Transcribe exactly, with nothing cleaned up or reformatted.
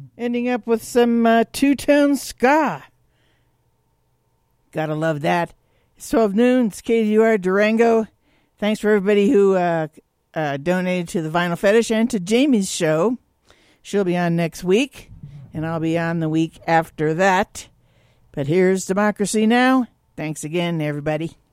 Ending up with some uh, two-tone ska. Gotta love that. It's twelve noon. It's K D U R Durango. Thanks for everybody who uh, uh, donated to the Vinyl Fetish and to Jamie's show. She'll be on next week, and I'll be on the week after that. But here's Democracy Now! Thanks again, everybody.